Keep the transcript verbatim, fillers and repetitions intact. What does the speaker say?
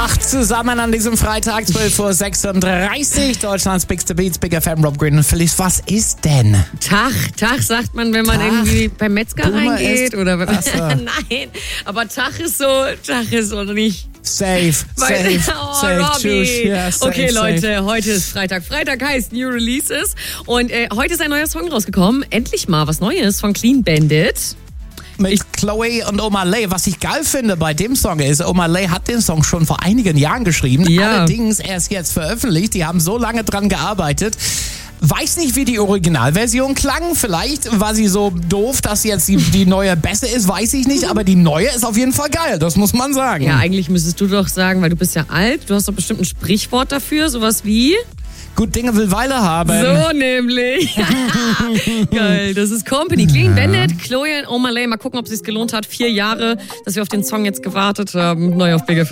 acht zusammen an diesem Freitag, zwölf Uhr sechsunddreißig. Deutschlands Bigste Beats, Big F M, Rob Green und Felice. Was ist denn? Tag, Tag sagt man, wenn man Tag. irgendwie beim Metzger Boomer reingeht. ist- Oder Ach so. Nein, aber Tag ist so, Tag ist so nicht. Safe, Weil- safe, oh, safe, Robbie. tschüss. Ja, safe, okay, safe. Leute, heute ist Freitag. Freitag heißt New Releases. Und äh, heute ist ein neuer Song rausgekommen. Endlich mal was Neues von Clean Bandit. Mit Chloe und Omar Lay. Was ich geil finde bei dem Song ist, Omar Lay hat den Song schon vor einigen Jahren geschrieben. Ja. Allerdings erst jetzt veröffentlicht. Die haben so lange dran gearbeitet. Weiß nicht, wie die Originalversion klang. Vielleicht war sie so doof, dass jetzt die, die neue besser ist, weiß ich nicht. Aber die neue ist auf jeden Fall geil, das muss man sagen. Ja, eigentlich müsstest du doch sagen, weil du bist ja alt, du hast doch bestimmt ein Sprichwort dafür, sowas wie... Gut Dinge will Weile haben. So nämlich. Geil, das ist Company. Clean Bandit, Chloe und Omar Lay. Mal gucken, ob es sich gelohnt hat. Vier Jahre, dass wir auf den Song jetzt gewartet haben. Neu auf Big F M.